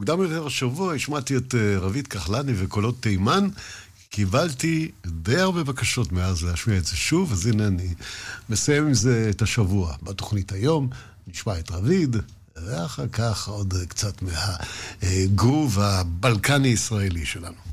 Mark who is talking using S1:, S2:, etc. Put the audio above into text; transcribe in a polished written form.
S1: מוקדם יותר השבוע השמעתי את רבית כחלני וקולות תימן, קיבלתי די הרבה בקשות מאז להשמיע את זה שוב, אז הנה אני מסיים עם זה את השבוע. בתוכנית היום נשמע את רביד, ואחר כך עוד קצת מהגרוב הבלקני-ישראלי שלנו.